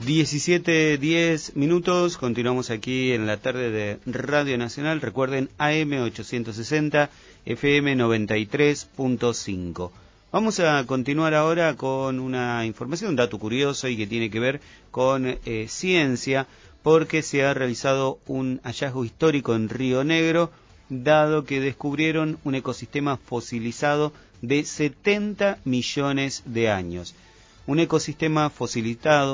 17:10, continuamos aquí en la tarde de Radio Nacional. Recuerden, AM 860, FM 93.5. Vamos a continuar ahora con una información, un dato curioso y que tiene que ver con ciencia, porque se ha realizado un hallazgo histórico en Río Negro, dado que descubrieron un ecosistema fosilizado de 70 millones de años. Un ecosistema fosilizado,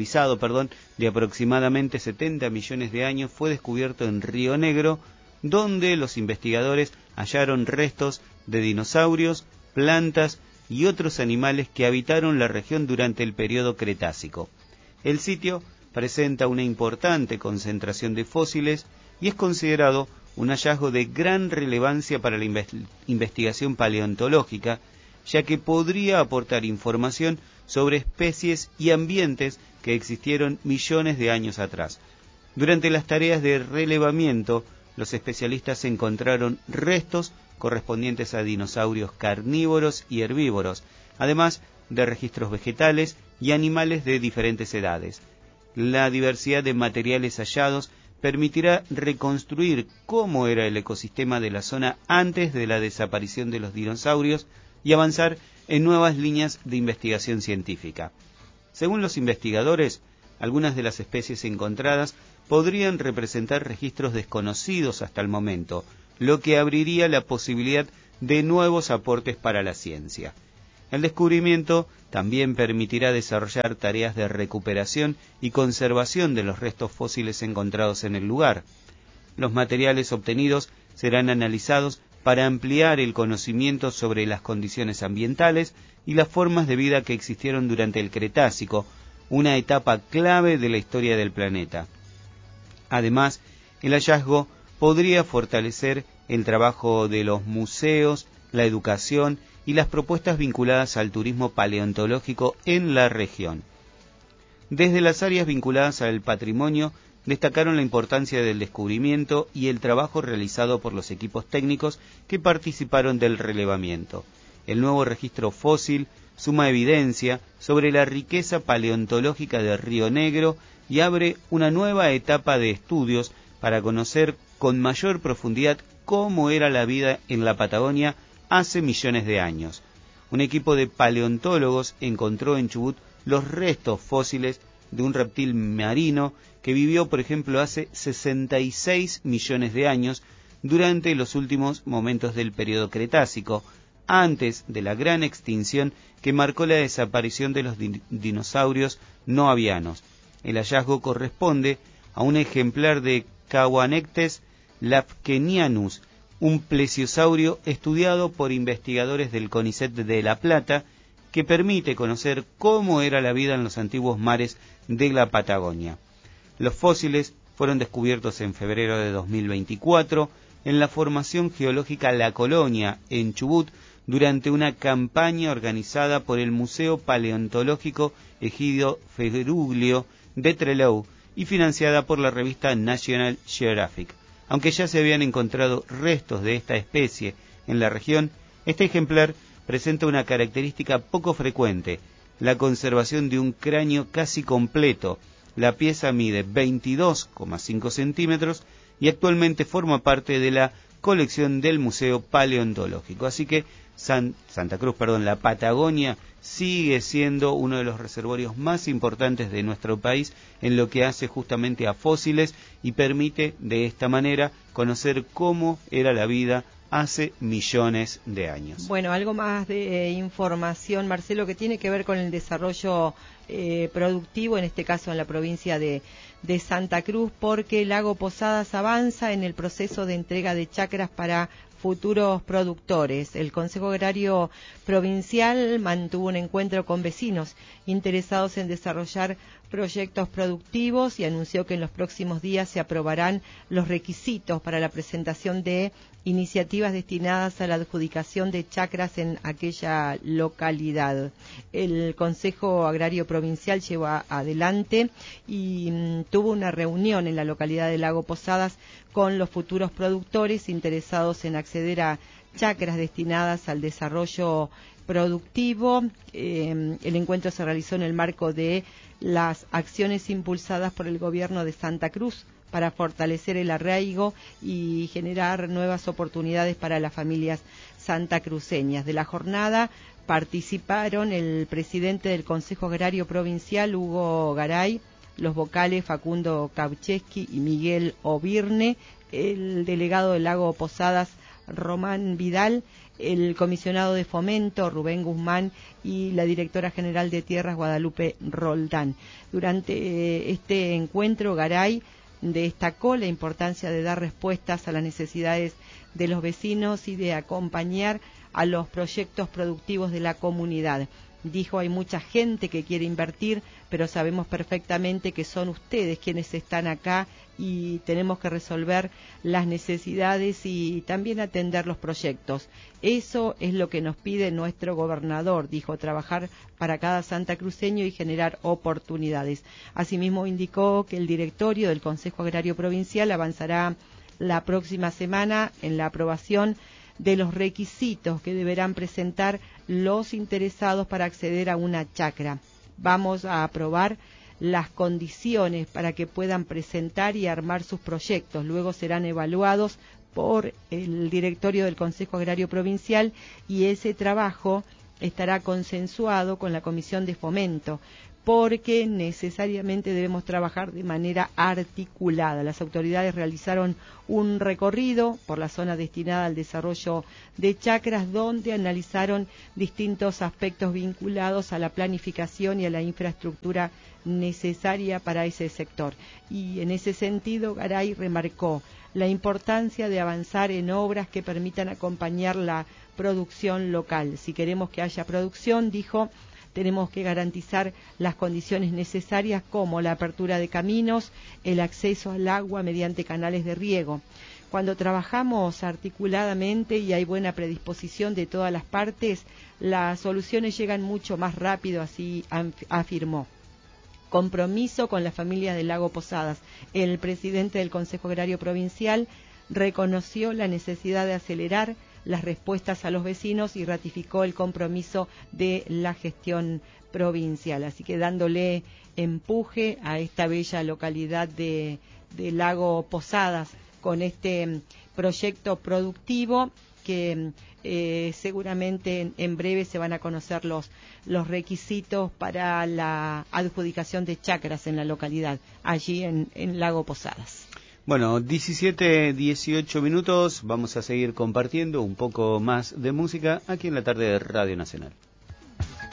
de aproximadamente 70 millones de años fue descubierto en Río Negro, donde los investigadores hallaron restos de dinosaurios, plantas y otros animales que habitaron la región durante el periodo Cretácico. El sitio presenta una importante concentración de fósiles y es considerado un hallazgo de gran relevancia para la investigación paleontológica, ya que podría aportar información sobre especies y ambientes que existieron millones de años atrás. Durante las tareas de relevamiento, los especialistas encontraron restos correspondientes a dinosaurios carnívoros y herbívoros, además de registros vegetales y animales de diferentes edades. La diversidad de materiales hallados permitirá reconstruir cómo era el ecosistema de la zona antes de la desaparición de los dinosaurios y avanzar en nuevas líneas de investigación científica. Según los investigadores, algunas de las especies encontradas podrían representar registros desconocidos hasta el momento, lo que abriría la posibilidad de nuevos aportes para la ciencia. El descubrimiento también permitirá desarrollar tareas de recuperación y conservación de los restos fósiles encontrados en el lugar. Los materiales obtenidos serán analizados para ampliar el conocimiento sobre las condiciones ambientales y las formas de vida que existieron durante el Cretácico, una etapa clave de la historia del planeta. Además, el hallazgo podría fortalecer el trabajo de los museos, la educación y las propuestas vinculadas al turismo paleontológico en la región. Desde las áreas vinculadas al patrimonio, destacaron la importancia del descubrimiento y el trabajo realizado por los equipos técnicos que participaron del relevamiento. El nuevo registro fósil suma evidencia sobre la riqueza paleontológica de Río Negro y abre una nueva etapa de estudios para conocer con mayor profundidad cómo era la vida en la Patagonia hace millones de años. Un equipo de paleontólogos encontró en Chubut los restos fósiles de un reptil marino que vivió, por ejemplo, hace 66 millones de años durante los últimos momentos del periodo Cretácico, antes de la gran extinción que marcó la desaparición de los dinosaurios no avianos. El hallazgo corresponde a un ejemplar de Cahuanectes lafkenianus, un plesiosaurio estudiado por investigadores del CONICET de La Plata, que permite conocer cómo era la vida en los antiguos mares de la Patagonia. Los fósiles fueron descubiertos en febrero de 2024 en la formación geológica La Colonia, en Chubut, durante una campaña organizada por el Museo Paleontológico Egidio Feruglio de Trelew y financiada por la revista National Geographic. Aunque ya se habían encontrado restos de esta especie en la región, este ejemplar presenta una característica poco frecuente: la conservación de un cráneo casi completo. La pieza mide 22,5 centímetros y actualmente forma parte de la colección del Museo Paleontológico. Así que la Patagonia sigue siendo uno de los reservorios más importantes de nuestro país en lo que hace justamente a fósiles y permite de esta manera conocer cómo era la vida hace millones de años. Bueno, algo más de información, Marcelo, que tiene que ver con el desarrollo productivo, en este caso en la provincia de Santa Cruz, porque Lago Posadas avanza en el proceso de entrega de chacras para futuros productores. El Consejo Agrario Provincial mantuvo un encuentro con vecinos interesados en desarrollar proyectos productivos y anunció que en los próximos días se aprobarán los requisitos para la presentación de iniciativas destinadas a la adjudicación de chacras en aquella localidad. El Consejo Agrario Provincial lleva adelante y tuvo una reunión en la localidad de Lago Posadas con los futuros productores interesados en acceder a chacras destinadas al desarrollo productivo. El encuentro se realizó en el marco de las acciones impulsadas por el gobierno de Santa Cruz para fortalecer el arraigo y generar nuevas oportunidades para las familias santacruceñas. De la jornada participaron el presidente del Consejo Agrario Provincial, Hugo Garay, los vocales Facundo Kaucheski y Miguel Obirne, el delegado del Lago Posadas, Román Vidal, el comisionado de Fomento, Rubén Guzmán, y la directora general de Tierras, Guadalupe Roldán. Durante este encuentro, Garay destacó la importancia de dar respuestas a las necesidades de los vecinos y de acompañar a los proyectos productivos de la comunidad. Dijo, hay mucha gente que quiere invertir, pero sabemos perfectamente que son ustedes quienes están acá y tenemos que resolver las necesidades y también atender los proyectos. Eso es lo que nos pide nuestro gobernador, dijo, trabajar para cada santacruceño y generar oportunidades. Asimismo, indicó que el directorio del Consejo Agrario Provincial avanzará la próxima semana en la aprobación de los requisitos que deberán presentar los interesados para acceder a una chacra. Vamos a aprobar las condiciones para que puedan presentar y armar sus proyectos. Luego serán evaluados por el directorio del Consejo Agrario Provincial y ese trabajo estará consensuado con la Comisión de Fomento, porque necesariamente debemos trabajar de manera articulada. Las autoridades realizaron un recorrido por la zona destinada al desarrollo de chacras, donde analizaron distintos aspectos vinculados a la planificación y a la infraestructura necesaria para ese sector. Y en ese sentido, Garay remarcó la importancia de avanzar en obras que permitan acompañar la producción local. Si queremos que haya producción, dijo, tenemos que garantizar las condiciones necesarias como la apertura de caminos, el acceso al agua mediante canales de riego. Cuando trabajamos articuladamente y hay buena predisposición de todas las partes, las soluciones llegan mucho más rápido, así afirmó. Compromiso con las familias del Lago Posadas. El presidente del Consejo Agrario Provincial reconoció la necesidad de acelerar las respuestas a los vecinos y ratificó el compromiso de la gestión provincial. Así que dándole empuje a esta bella localidad de Lago Posadas con este proyecto productivo que seguramente en breve se van a conocer los requisitos para la adjudicación de chacras en la localidad, allí en Lago Posadas. Bueno, 17-18 minutos, vamos a seguir compartiendo un poco más de música aquí en la tarde de Radio Nacional.